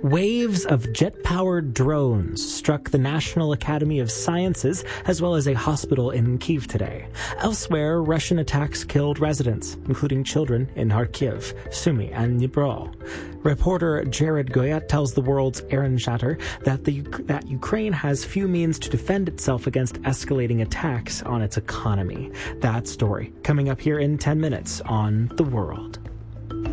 Waves of jet-powered drones struck the National Academy of Sciences as well as a hospital in Kyiv today. Elsewhere, Russian attacks killed residents, including children in Kharkiv, Sumy, and Dnipro. Reporter Jared Goyat tells the world's Aaron Shatter that Ukraine has few means to defend itself against escalating attacks on its economy. That story coming up here in 10 minutes on The World.